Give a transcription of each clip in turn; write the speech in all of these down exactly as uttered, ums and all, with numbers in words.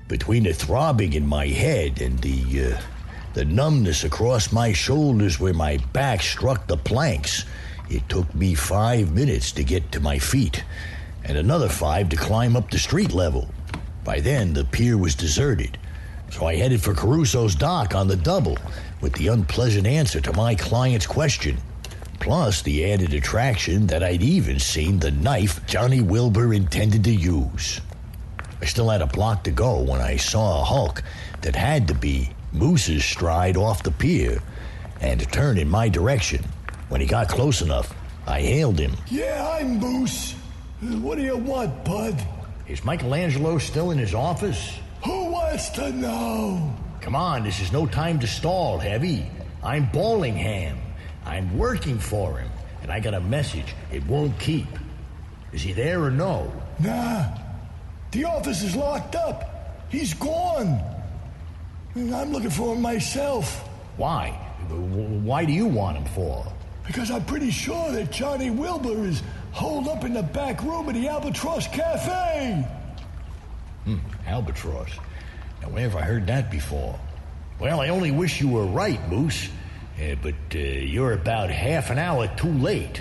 Between the throbbing in my head and the, uh, the numbness across my shoulders where my back struck the planks, it took me five minutes to get to my feet, and another five to climb up the street level. By then, the pier was deserted, so I headed for Caruso's dock on the double with the unpleasant answer to my client's question, plus the added attraction that I'd even seen the knife Johnny Wilbur intended to use. I still had a block to go when I saw a hulk that had to be Moose's stride off the pier and turn in my direction. When he got close enough, I hailed him. Yeah, I'm Moose. What do you want, bud? Is Michelangelo still in his office? Who wants to know? Come on, this is no time to stall, Heavy. I'm Ballingham. I'm working for him, and I got a message it won't keep. Is he there or no? Nah. The office is locked up. He's gone. I'm looking for him myself. Why? Why do you want him for? Because I'm pretty sure that Johnny Wilbur is holed up in the back room of the Albatross Cafe. Hmm, Albatross. Now, where have I heard that before? Well, I only wish you were right, Moose. Uh, but uh, you're about half an hour too late.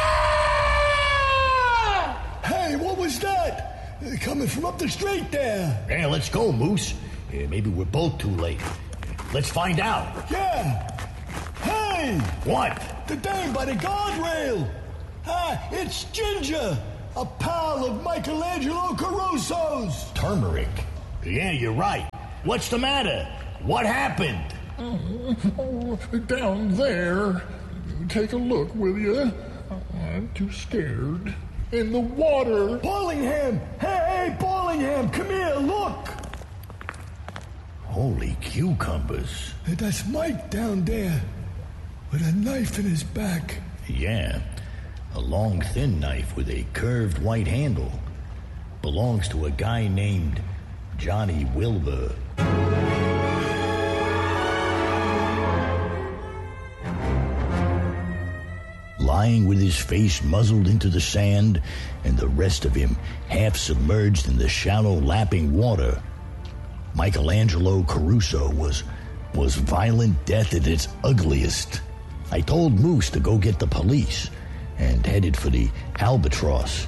Ah! Hey, what was that? Uh, coming from up the street there. Yeah, let's go, Moose. Uh, maybe we're both too late. Uh, let's find out. Yeah. Hey! What? The dame by the guardrail. Ah, it's Ginger, a pal of Michelangelo Caruso's. Turmeric. Yeah, you're right. What's the matter? What happened? Oh, down there. Take a look, will you? I'm too scared. In the water. Ballingham! Hey, hey, Ballingham, come here, look! Holy cucumbers. That's Mike down there, with a knife in his back. Yeah, a long, thin knife with a curved white handle. Belongs to a guy named Johnny Wilbur. Lying with his face muzzled into the sand and the rest of him half submerged in the shallow lapping water, Michelangelo Caruso was was violent death at its ugliest. I told Moose to go get the police and headed for the Albatross.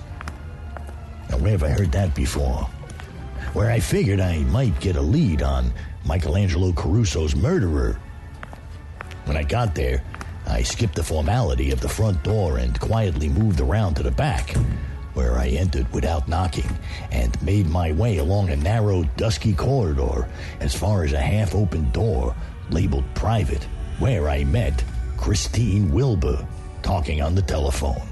Now, where have I heard that before? Where I figured I might get a lead on Michelangelo Caruso's murderer. When I got there, I skipped the formality of the front door and quietly moved around to the back, where I entered without knocking and made my way along a narrow, dusky corridor as far as a half-open door labeled private, where I met Christine Wilbur talking on the telephone.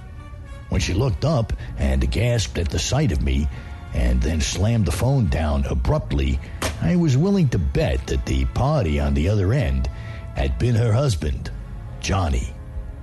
When she looked up and gasped at the sight of me and then slammed the phone down abruptly, I was willing to bet that the party on the other end had been her husband, Johnny.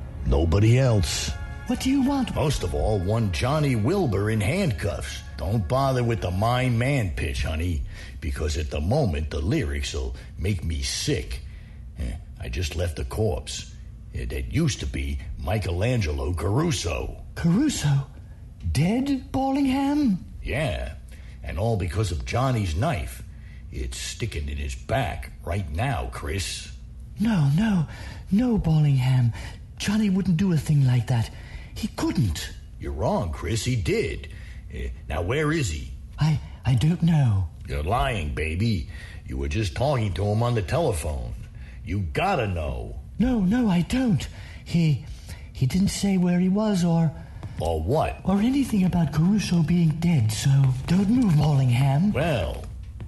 Nobody else. What do you want? Most of all, one Johnny Wilbur in handcuffs. Don't bother with the my man pitch, honey, because at the moment the lyrics will make me sick. Eh, I just left a corpse. It, it used to be Michelangelo Caruso. Caruso? Dead, Ballingham? Yeah, and all because of Johnny's knife. It's sticking in his back right now, Chris. No, no, no, Ballingham. Johnny wouldn't do a thing like that. He couldn't. You're wrong, Chris. He did. Uh, now, where is he? I, I don't know. You're lying, baby. You were just talking to him on the telephone. You gotta know. No, no, I don't. He, he didn't say where he was or... Or what? Or anything about Caruso being dead, so don't move, Ballingham. Well,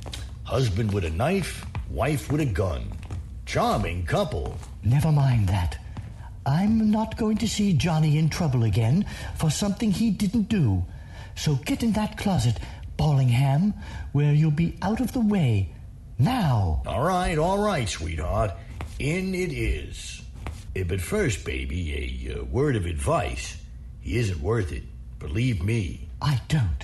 husband with a knife, wife with a gun. Charming couple. Never mind that. I'm not going to see Johnny in trouble again for something he didn't do. So get in that closet, Ballingham, where you'll be out of the way. Now. All right, all right, sweetheart. In it is. Uh, but first, baby, a uh, word of advice. He isn't worth it. Believe me. I don't.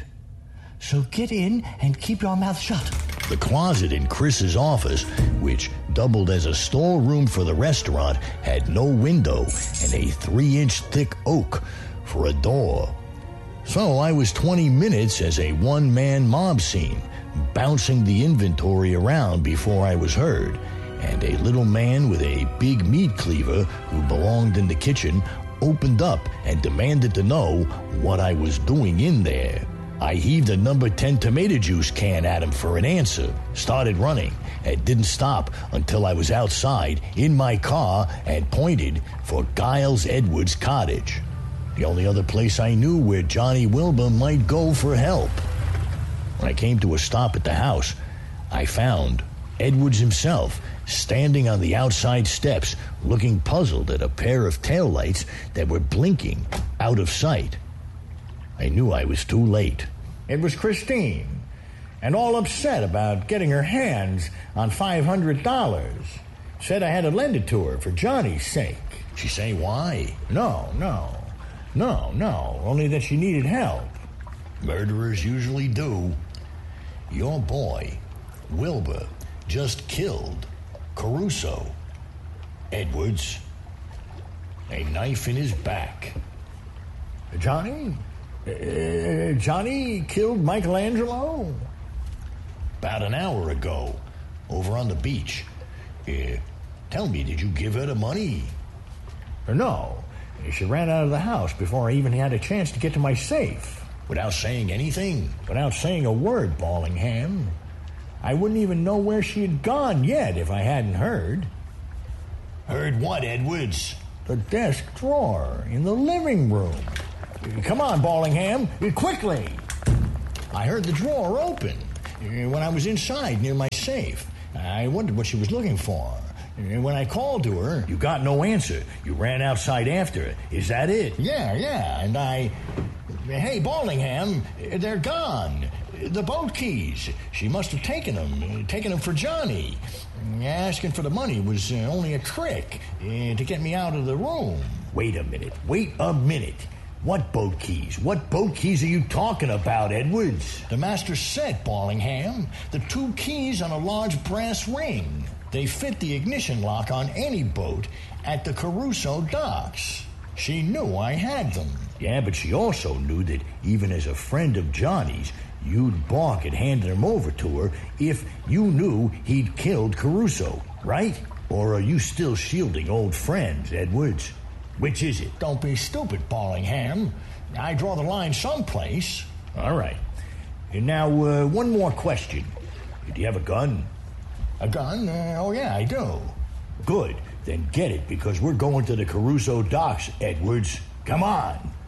So get in and keep your mouth shut. The closet in Chris's office, which doubled as a storeroom for the restaurant, had no window and a three-inch thick oak for a door. So I was twenty minutes as a one-man mob scene, bouncing the inventory around before I was heard, and a little man with a big meat cleaver who belonged in the kitchen opened up and demanded to know what I was doing in there. I heaved a number ten tomato juice can at him for an answer, started running, and didn't stop until I was outside in my car and pointed for Giles Edwards' cottage, the only other place I knew where Johnny Wilbur might go for help. When I came to a stop at the house, I found Edwards himself standing on the outside steps, looking puzzled at a pair of taillights that were blinking out of sight. I knew I was too late. It was Christine, and all upset about getting her hands on five hundred dollars. Said I had to lend it to her for Johnny's sake. She say why? No, no, no, no, only that she needed help. Murderers usually do. Your boy, Wilbur, just killed Caruso. Edwards, a knife in his back. Johnny? Uh, Johnny killed Michelangelo? About an hour ago, over on the beach. Uh, tell me, did you give her the money? No. She ran out of the house before I even had a chance to get to my safe. Without saying anything? Without saying a word, Ballingham. I wouldn't even know where she had gone yet if I hadn't heard. Heard what, Edwards? The desk drawer in the living room. Come on, Ballingham, quickly. I heard the drawer open when I was inside near my safe. I wondered what she was looking for. When I called to her, you got no answer. You ran outside after her. Is that it? Yeah, yeah, and I... Hey, Ballingham, they're gone. The boat keys. She must have taken them, taken them for Johnny. Asking for the money was uh, only a trick uh, to get me out of the room. Wait a minute, wait a minute. What boat keys? What boat keys are you talking about, Edwards? The master set, Ballingham. The two keys on a large brass ring. They fit the ignition lock on any boat at the Caruso docks. She knew I had them. Yeah, but she also knew that even as a friend of Johnny's, you'd balk at handing them over to her if you knew he'd killed Caruso, right? Or are you still shielding old friends, Edwards? Which is it? Don't be stupid, Ballingham. I draw the line someplace. All right. And now, uh, one more question. Do you have a gun? A gun? Uh, oh, yeah, I do. Good. Then get it, because we're going to the Caruso docks, Edwards. Come on.